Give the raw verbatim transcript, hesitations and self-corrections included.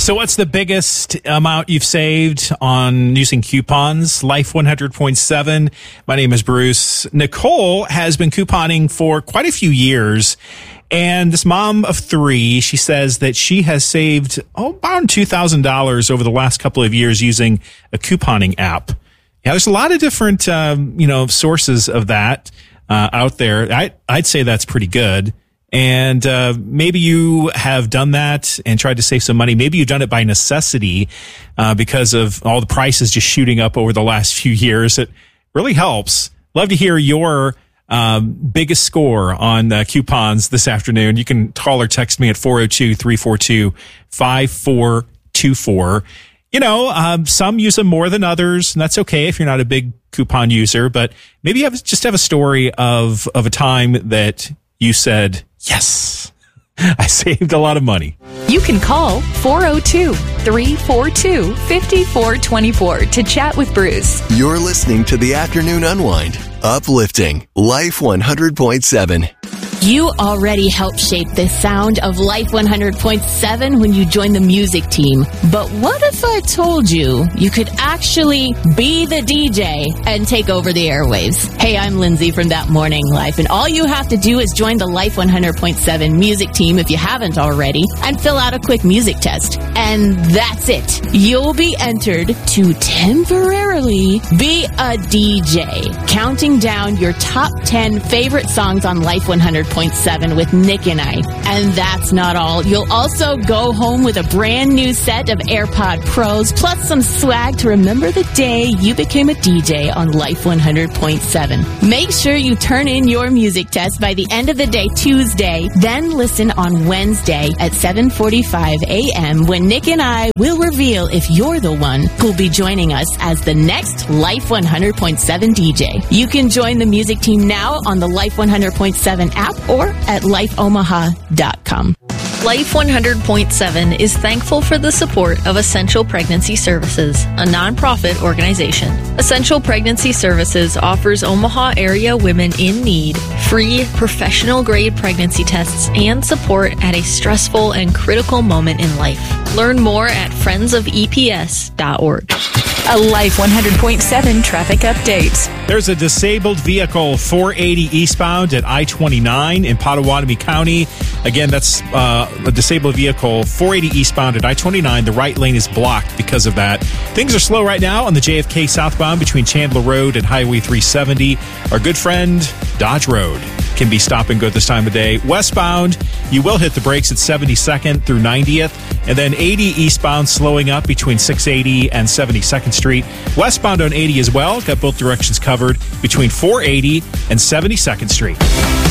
So what's the biggest amount you've saved on using coupons? Life one hundred point seven. My name is Bruce. Nicole has been couponing for quite a few years. And this mom of three, she says that she has saved oh, about two thousand dollars over the last couple of years using a couponing app. Yeah, there's a lot of different, um, you know, sources of that uh, out there. I, I'd say that's pretty good. And uh, maybe you have done that and tried to save some money. Maybe you've done it by necessity uh, because of all the prices just shooting up over the last few years. It really helps. Love to hear your um, biggest score on uh, coupons this afternoon. You can call or text me at four oh two, three four two, five four two four. You know, um, some use them more than others, and that's okay if you're not a big coupon user. But maybe you have, just have a story of of a time that you said, yes, I saved a lot of money. You can call four oh two, three four two, five four two four to chat with Bruce. You're listening to the Afternoon Unwind. Uplifting Life one hundred point seven. You already helped shape the sound of Life one hundred point seven when you joined the music team. But what if I told you you could actually be the D J and take over the airwaves? Hey, I'm Lindsay from That Morning Life, and all you have to do is join the Life one hundred point seven music team if you haven't already, and fill out a quick music test. And that's it. You'll be entered to temporarily be a D J, counting down your top ten favorite songs on Life one hundred point seven with Nick and I. And that's not all. You'll also go home with a brand new set of AirPod Pros, plus some swag to remember the day you became a D J on Life one hundred point seven. Make sure you turn in your music test by the end of the day Tuesday, then listen on Wednesday at seven forty-five a.m. when Nick and I will reveal if you're the one who'll be joining us as the next Life one hundred point seven D J. You can join the music team now on the Life one hundred point seven app or at life omaha dot com. Life one hundred point seven is thankful for the support of Essential Pregnancy Services, a nonprofit organization. Essential Pregnancy Services offers Omaha area women in need free, professional-grade pregnancy tests and support at a stressful and critical moment in life. Learn more at friends of e p s dot org. A Life one hundred point seven traffic update. There's a disabled vehicle four eighty eastbound at I twenty-nine in Pottawatomie County. Again, that's uh, a disabled vehicle four eighty eastbound at I twenty-nine. The right lane is blocked because of that. Things are slow right now on the J F K southbound between Chandler Road and Highway three seventy. Our good friend, Dodge Road, can be stop and go this time of day. Westbound, you will hit the brakes at seventy-second through ninetieth. And then eighty eastbound slowing up between six eighty and seventy-second Street. Westbound on eighty as well. Got both directions covered between four eighty and seventy-second Street.